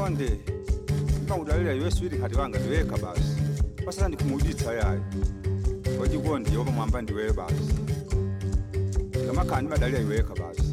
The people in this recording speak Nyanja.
konde ngawudlalela yeswidi khathi wanga ndiwekha basi basala ndikhumuditsa yayo wathi konde yoba mwamba ndiwe basi lamakhandi badlalela iwekha basi